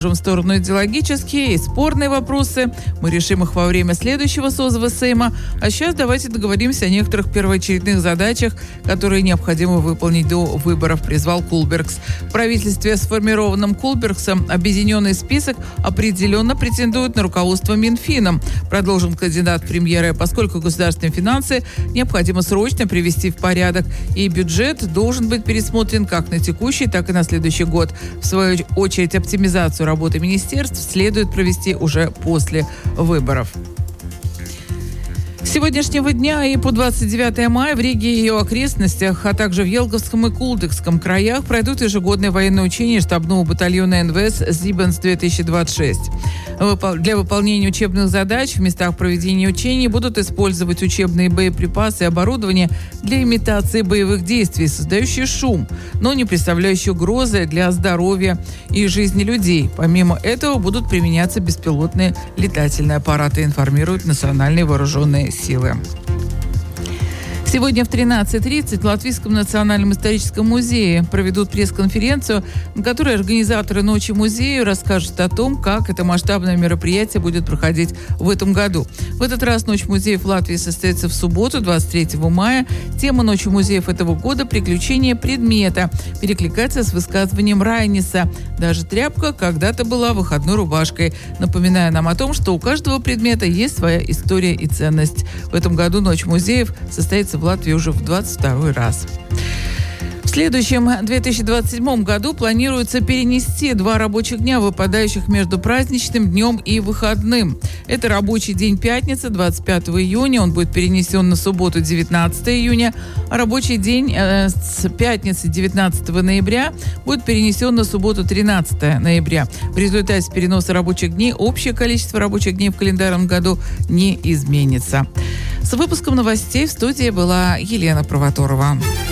В сторону идеологические и спорные вопросы. Мы решим их во время следующего созыва Сейма. А сейчас давайте договоримся о некоторых первоочередных задачах, которые необходимо выполнить до выборов, призвал Кулбергс. В правительстве, сформированном Кулбергсом, объединенный список определенно претендует на руководство Минфином, продолжил кандидат в премьеры, поскольку государственные финансы необходимо срочно привести в порядок, и бюджет должен быть пересмотрен как на текущий, так и на следующий год. В свою очередь, оптимизацию работы министерств следует провести уже после выборов. С сегодняшнего дня и по 29 мая в Риге и ее окрестностях, а также в Елговском и Кулдыкском краях пройдут ежегодные военные учения штабного батальона НВС «Зибенс-2026». Для выполнения учебных задач в местах проведения учений будут использовать учебные боеприпасы и оборудование для имитации боевых действий, создающие шум, но не представляющие угрозы для здоровья и жизни людей. Помимо этого будут применяться беспилотные летательные аппараты, информируют национальные вооруженные силы. Сегодня в 13:30 в Латвийском национальном историческом музее проведут пресс-конференцию, на которой организаторы Ночи музея расскажут о том, как это масштабное мероприятие будет проходить в этом году. В этот раз Ночь музеев в Латвии состоится в субботу, 23 мая. Тема Ночи музеев этого года «Приключение предмета» перекликается с высказыванием Райниса. Даже тряпка когда-то была выходной рубашкой, напоминая нам о том, что у каждого предмета есть своя история и ценность. В этом году Ночь музеев состоится в Латвии уже в 22-й раз. В следующем 2027 году планируется перенести 2 рабочих дня, выпадающих между праздничным днем и выходным. Это рабочий день пятница, 25 июня, он будет перенесен на субботу, 19 июня, а рабочий день с пятницы, 19 ноября, будет перенесен на субботу, 13 ноября. В результате переноса рабочих дней общее количество рабочих дней в календарном году не изменится. С выпуском новостей в студии была Елена Провоторова.